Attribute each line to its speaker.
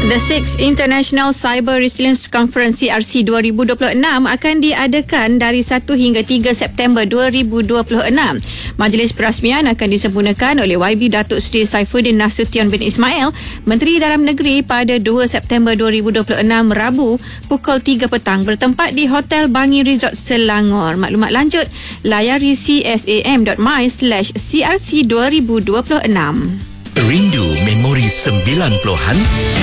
Speaker 1: The 6th International Cyber Resilience Conference CRC 2026 akan diadakan dari 1 hingga 3 September 2026. Majlis perasmian akan disempurnakan oleh YB Datuk Seri Saifuddin Nasution bin Ismail, Menteri Dalam Negeri pada 2 September 2026 Rabu pukul 3 petang bertempat di Hotel Bangi Resort Selangor. Maklumat lanjut layari csam.my/crc2026.
Speaker 2: Rindu memori 90-an?